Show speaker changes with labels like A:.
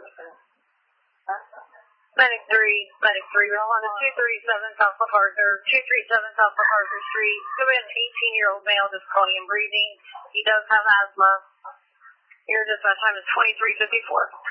A: Medic 3, we're on 237 South LaFarger, 237 South LaFarger Street. Go ahead, an 18-year-old male just calling and breathing. He does have asthma. Your dispatch time is 23:54.